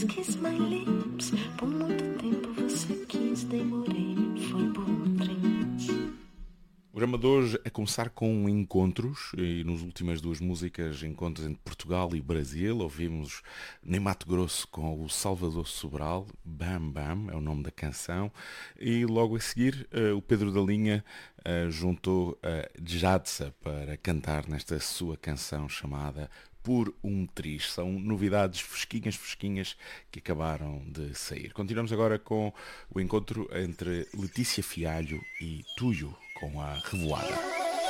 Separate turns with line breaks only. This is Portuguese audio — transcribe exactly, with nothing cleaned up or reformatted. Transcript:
kiss my lips. Por muito tempo você quis, demorei, foi por três.
O programa de hoje é começar com encontros, e nas últimas duas músicas, encontros entre Portugal e Brasil. Ouvimos nem Mato Grosso com o Salvador Sobral, Bam Bam, é o nome da canção, e logo a seguir o Pedro da Linha juntou a Djadsa para cantar nesta sua canção chamada Por um Triz. São novidades fresquinhas, fresquinhas que acabaram de sair. Continuamos agora com o encontro entre Letícia Fialho e Tuyo, com a Revoada.